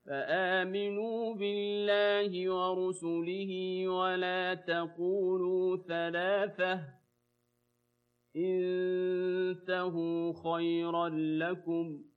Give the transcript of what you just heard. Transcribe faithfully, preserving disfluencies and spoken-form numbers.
فآمنوا بالله ورسله ولا تقولوا ثلاثة انتهوا خيرا لكم